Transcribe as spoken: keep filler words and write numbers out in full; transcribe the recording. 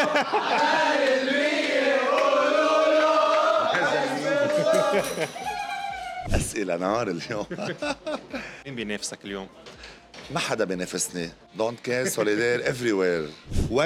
أسئلة نار اليوم. مين بينافسك اليوم؟ ما حدا بينافسني. Don't care, solidaire, everywhere.